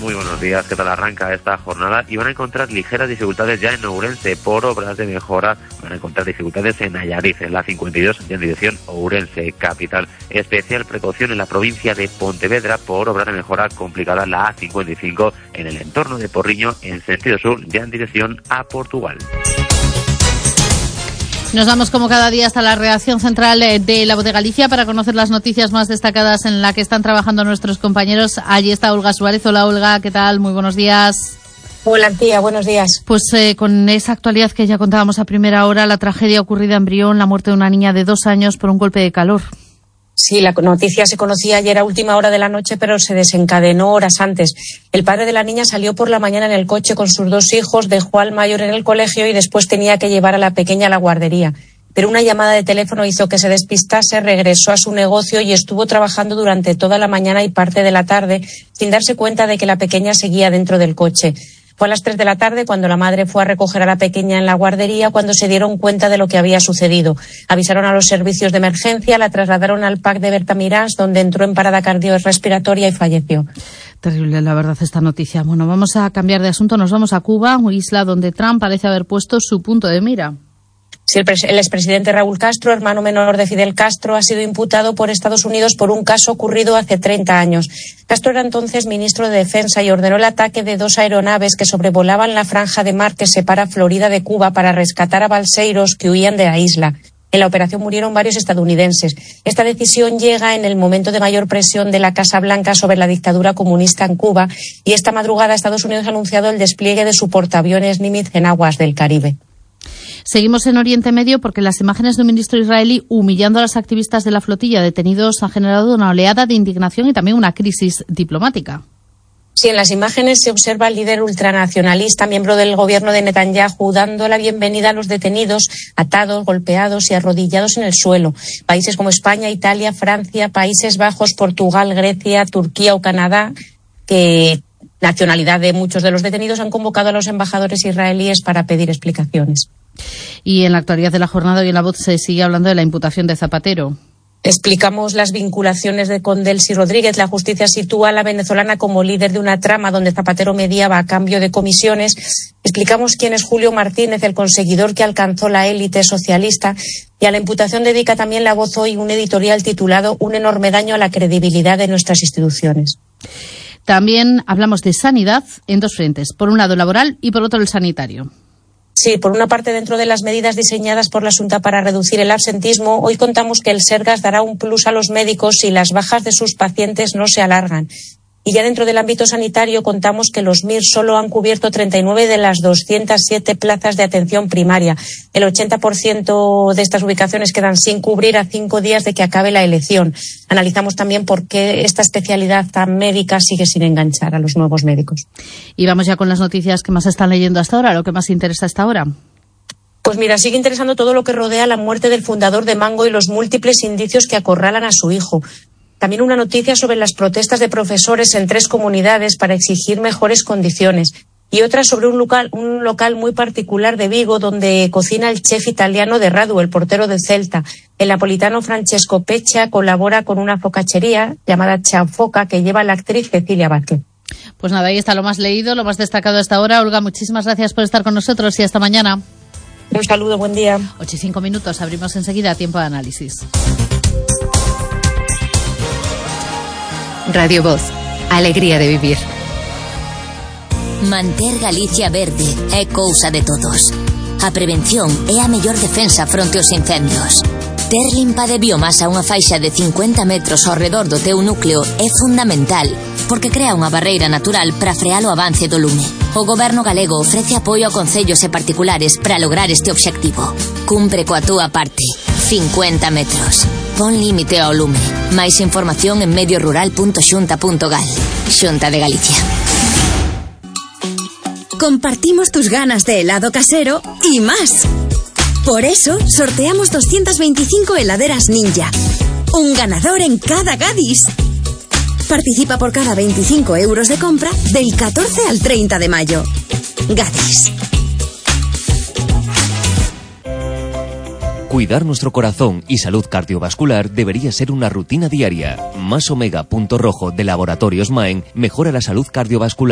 Muy buenos días, ¿qué tal arranca esta jornada? Y van a encontrar ligeras dificultades ya en Ourense por obras de mejora. Van a encontrar dificultades en Nayarit, en la 52, en dirección Ourense capital. Especial precaución en la provincia de Pontevedra por obras de mejora complicada la A55 en el entorno de Porriño en sentido sur, ya en dirección a Portugal. Nos vamos como cada día hasta la redacción central de La Voz de Galicia para conocer las noticias más destacadas en las que están trabajando nuestros compañeros. Allí está Olga Suárez. Hola Olga, ¿qué tal? Muy buenos días. Hola tía, buenos días. Pues con esa actualidad que ya contábamos a primera hora, la tragedia ocurrida en Brión, la muerte de una niña de 2 años por un golpe de calor. Sí, la noticia se conocía ayer a última hora de la noche, pero se desencadenó horas antes. El padre de la niña salió por la mañana en el coche con sus 2 hijos, dejó al mayor en el colegio y después tenía que llevar a la pequeña a la guardería. Pero una llamada de teléfono hizo que se despistase, regresó a su negocio y estuvo trabajando durante toda la mañana y parte de la tarde, sin darse cuenta de que la pequeña seguía dentro del coche. Fue a las 3 de la tarde cuando la madre fue a recoger a la pequeña en la guardería cuando se dieron cuenta de lo que había sucedido. Avisaron a los servicios de emergencia, la trasladaron al PAC de Bertamirás, donde entró en parada cardiorrespiratoria y falleció. Terrible, la verdad, esta noticia. Bueno, vamos a cambiar de asunto. Nos vamos a Cuba, una isla donde Trump parece haber puesto su punto de mira. Sí, el expresidente Raúl Castro, hermano menor de Fidel Castro, ha sido imputado por Estados Unidos por un caso ocurrido hace 30 años. Castro era entonces ministro de Defensa y ordenó el ataque de 2 aeronaves que sobrevolaban la franja de mar que separa Florida de Cuba para rescatar a balseiros que huían de la isla. En la operación murieron varios estadounidenses. Esta decisión llega en el momento de mayor presión de la Casa Blanca sobre la dictadura comunista en Cuba y esta madrugada Estados Unidos ha anunciado el despliegue de su portaaviones Nimitz en aguas del Caribe. Seguimos en Oriente Medio porque las imágenes de un ministro israelí humillando a los activistas de la flotilla detenidos han generado una oleada de indignación y también una crisis diplomática. Sí, en las imágenes se observa al líder ultranacionalista, miembro del gobierno de Netanyahu, dando la bienvenida a los detenidos, atados, golpeados y arrodillados en el suelo. Países como España, Italia, Francia, Países Bajos, Portugal, Grecia, Turquía o Canadá, que nacionalidad de muchos de los detenidos, han convocado a los embajadores israelíes para pedir explicaciones. Y en la actualidad de la jornada hoy en La Voz se sigue hablando de la imputación de Zapatero. Explicamos las vinculaciones con Delcy Rodríguez. La justicia sitúa a la venezolana como líder de una trama donde Zapatero mediaba a cambio de comisiones. Explicamos quién es Julio Martínez, el conseguidor que alcanzó la élite socialista. Y a la imputación dedica también La Voz hoy un editorial titulado Un enorme daño a la credibilidad de nuestras instituciones. También hablamos de sanidad en 2 frentes. Por un lado el laboral y por otro el sanitario. Sí, por una parte, dentro de las medidas diseñadas por la Xunta para reducir el absentismo, hoy contamos que el Sergas dará un plus a los médicos si las bajas de sus pacientes no se alargan. Y ya dentro del ámbito sanitario contamos que los MIR solo han cubierto 39 de las 207 plazas de atención primaria. El 80% de estas ubicaciones quedan sin cubrir a 5 días de que acabe la elección. Analizamos también por qué esta especialidad tan médica sigue sin enganchar a los nuevos médicos. Y vamos ya con las noticias que más están leyendo hasta ahora, lo que más interesa hasta ahora. Pues mira, sigue interesando todo lo que rodea la muerte del fundador de Mango y los múltiples indicios que acorralan a su hijo. También una noticia sobre las protestas de profesores en 3 comunidades para exigir mejores condiciones. Y otra sobre un local muy particular de Vigo donde cocina el chef italiano de Radu, el portero de Celta. El napolitano Francesco Peccia colabora con una focachería llamada Chanfoca que lleva la actriz Cecilia Vázquez. Pues nada, ahí está lo más leído, lo más destacado hasta ahora. Olga, muchísimas gracias por estar con nosotros y hasta mañana. Un saludo, buen día. 8:05, abrimos enseguida Tiempo de Análisis. Radio Voz, alegría de vivir. Manter Galicia verde é cousa de todos. A prevención é a mellor defensa fronte aos incendios. Ter limpa de biomasa unha faixa de 50 metros ao redor do teu núcleo é fundamental, porque crea unha barreira natural para frear o avance do lume. O Goberno galego ofrece apoio a concellos e particulares para lograr este obxectivo. Cumpre coa túa parte. 50 metros. Pon límite ao lume. Máis información en mediorural.xunta.gal. Xunta de Galicia. Compartimos tus ganas de helado casero y más. Por eso sorteamos 225 heladeras Ninja. Un ganador en cada Gadis. Participa por cada 25 euros de compra del 14 al 30 de mayo. Gadis. Cuidar nuestro corazón y salud cardiovascular debería ser una rutina diaria. Más Omega Punto Rojo de Laboratorios Maen mejora la salud cardiovascular.